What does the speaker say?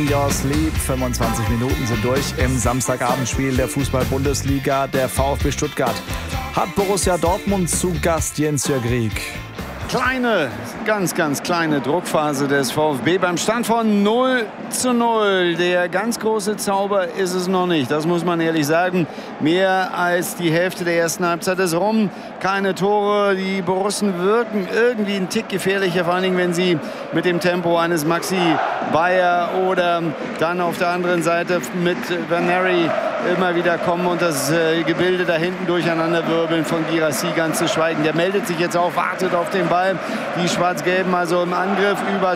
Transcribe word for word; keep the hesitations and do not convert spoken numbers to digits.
yours sleep. fünfundzwanzig Minuten sind durch im Samstagabendspiel der Fußball-Bundesliga. Der VfB Stuttgart hat Borussia Dortmund zu Gast. Jens-Jörg Rieck. Kleine, ganz, ganz kleine Druckphase des VfB beim Stand von null zu null. Der ganz große Zauber ist es noch nicht, das muss man ehrlich sagen. Mehr als die Hälfte der ersten Halbzeit ist rum. Keine Tore, die Borussen wirken irgendwie einen Tick gefährlicher, vor allen Dingen, wenn sie mit dem Tempo eines Maxi Bayer oder dann auf der anderen Seite mit Vaneri immer wieder kommen und das äh, Gebilde da hinten durcheinanderwirbeln, von Guirassy ganz zu schweigen. Der meldet sich jetzt auch, wartet auf den Ball. Die Schwarz-Gelben also im Angriff über